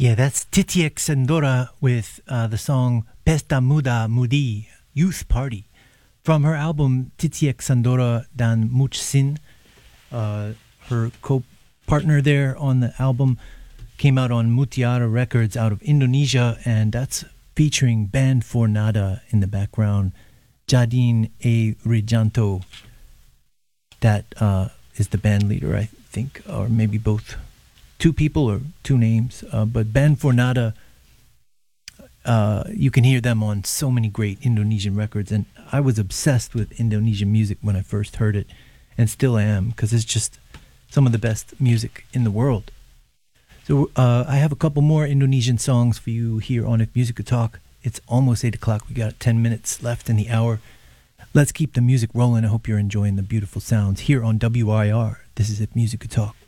Yeah, that's Titiek Sendora with the song Pesta Muda Mudi, Youth Party, from her album Titiek Sendora dan Muchsin. Her co-partner there on the album came out on Mutiara Records out of Indonesia, and that's featuring Band for Nada in the background, Jadine A. Rijanto. That is the band leader, I think, or maybe both. Two people or two names, but Band for Nada, you can hear them on so many great Indonesian records, and I was obsessed with Indonesian music when I first heard it, and still am, because it's just some of the best music in the world. So I have a couple more Indonesian songs for you here on If Music Could Talk. It's almost 8 o'clock. We got 10 minutes left in the hour. Let's keep the music rolling. I hope you're enjoying the beautiful sounds here on WIR. This is If Music Could Talk.